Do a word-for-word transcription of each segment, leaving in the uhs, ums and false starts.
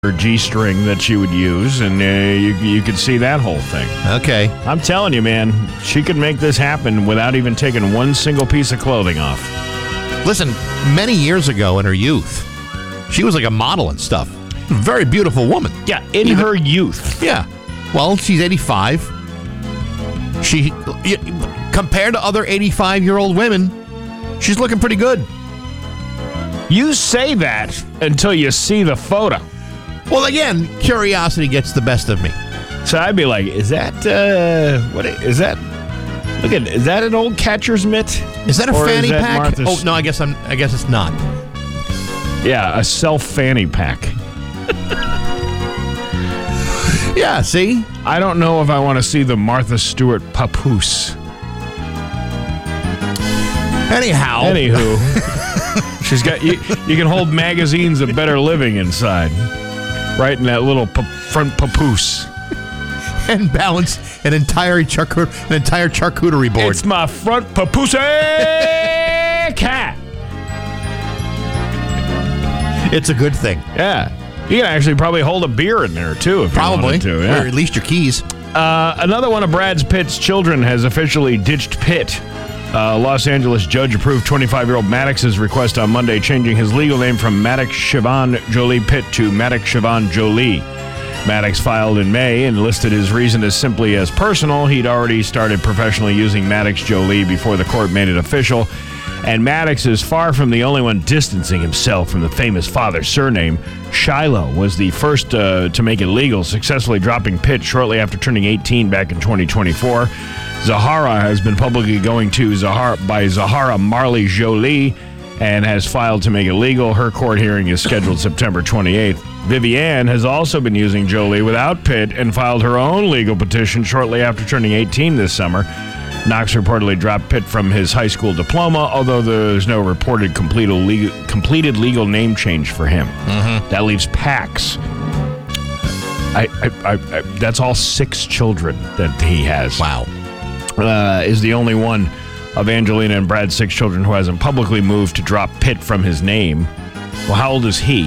her G-string that she would use, and uh, you, you could see that whole thing. Okay. I'm telling you, man, she could make this happen without even taking one single piece of clothing off. Listen, many years ago in her youth, she was like a model and stuff. Very beautiful woman. Yeah, in Even, her youth. Yeah. Well, she's eighty-five. She, compared to other eighty-five-year-old women, she's looking pretty good. You say that until you see the photo. Well, again, curiosity gets the best of me. So I'd be like, is that, uh, what is that? Look at, is that an old catcher's mitt? Is that a Or fanny is that pack? Martha's- Oh, no, I guess I'm, I guess it's not. Yeah, a self fanny pack. Yeah, see? I don't know if I want to see the Martha Stewart papoose. Anyhow. Anywho, she's got, you, you can hold magazines of Better Living inside. Right in that little pa- front papoose. And balance an entire charcut- an entire charcuterie board. It's my front papoose cat. It's a good thing. Yeah. You can actually probably hold a beer in there, too, if Probably. you wanted to. Yeah. Or at least your keys. Uh, another one of Brad's Pitt's children has officially ditched Pitt. Uh, Los Angeles judge approved twenty-five-year-old Maddox's request on Monday, changing his legal name from Maddox Siobhan Jolie Pitt to Maddox Siobhan Jolie. Maddox filed in May and listed his reason as simply as personal. He'd already started professionally using Maddox Jolie before the court made it official. And Maddox is far from the only one distancing himself from the famous father's surname. Shiloh was the first uh, to make it legal, successfully dropping Pitt shortly after turning eighteen back in twenty twenty-four. Zahara has been publicly going to Zahara by Zahara Marley Jolie and has filed to make it legal. Her court hearing is scheduled September twenty-eighth. Vivienne has also been using Jolie without Pitt and filed her own legal petition shortly after turning eighteen this summer. Knox reportedly dropped Pitt from his high school diploma, although there's no reported completed legal, completed legal name change for him. Mm-hmm. That leaves Pax. I, I, I, I, that's all six children that he has. Wow. Uh, is the only one of Angelina and Brad's six children who hasn't publicly moved to drop Pitt from his name. Well, how old is he?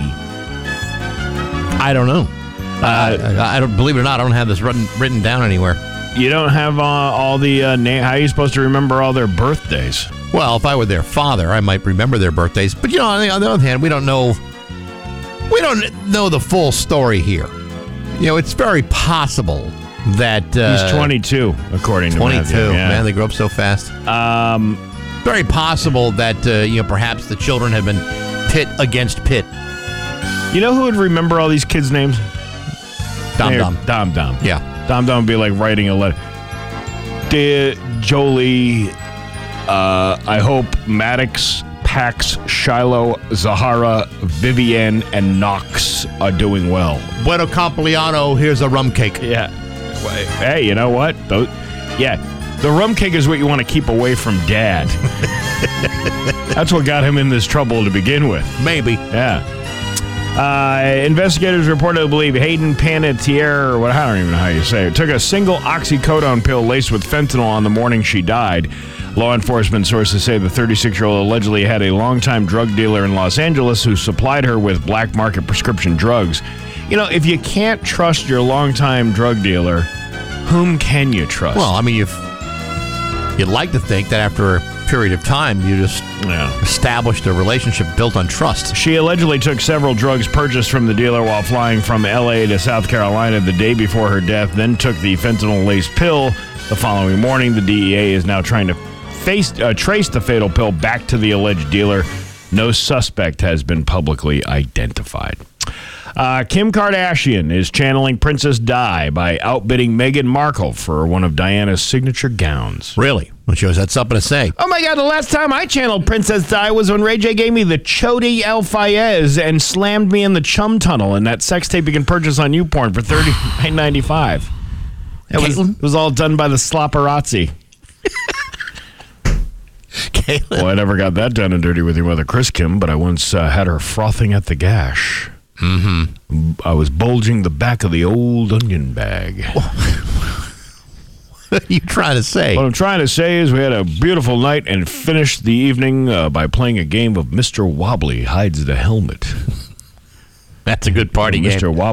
I don't know. Uh, I, I don't believe it or not. I don't have this written, written down anywhere. You don't have uh, all the uh, name. How are you supposed to remember all their birthdays? Well, if I were their father, I might remember their birthdays. But you know, on the, on the other hand, we don't know. We don't know the full story here. You know, it's very possible that uh, he's twenty-two, according to twenty-two. Matthew. Yeah. Man, they grow up so fast. Um, very possible that uh, you know, perhaps the children have been Pitt against Pitt. You know who would remember all these kids' names? Dom Dom. Dom Dom. Yeah. Dom Dom would be like writing a letter. Dear Jolie, uh, I hope Maddox, Pax, Shiloh, Zahara, Vivienne, and Knox are doing well. Bueno Compliano, here's a rum cake. Yeah. Hey, you know what? Those, yeah, the rum cake is what you want to keep away from Dad. That's what got him in this trouble to begin with. Maybe. Yeah. Uh, investigators reportedly believe Hayden Panettiere, or what, I don't even know how you say it, took a single oxycodone pill laced with fentanyl on the morning she died. Law enforcement sources say the thirty-six-year-old allegedly had a longtime drug dealer in Los Angeles who supplied her with black market prescription drugs. You know, if you can't trust your longtime drug dealer, whom can you trust? Well, I mean, you've, you'd like to think that after a period of time, you just yeah. established a relationship built on trust. She allegedly took several drugs purchased from the dealer while flying from L A to South Carolina the day before her death, then took the fentanyl-laced pill the following morning. The D E A is now trying to face, uh, trace the fatal pill back to the alleged dealer. No suspect has been publicly identified. Uh, Kim Kardashian is channeling Princess Di by outbidding Meghan Markle for one of Diana's signature gowns. Really? Well, she always had something to say. Oh my God, the last time I channeled Princess Di was when Ray J gave me the Chody El Fayez and slammed me in the chum tunnel in that sex tape you can purchase on YouPorn for thirty-nine ninety-five. It was, it was all done by the Slopperazzi. Caitlin. Well, I never got that done and dirty with your mother, Chris Kim, but I once uh, had her frothing at the gash. Mm-hmm. I was bulging the back of the old onion bag. What are you trying to say? What I'm trying to say is we had a beautiful night and finished the evening uh, by playing a game of Mister Wobbly Hides the Helmet. That's a good party game. Mister Wobbly.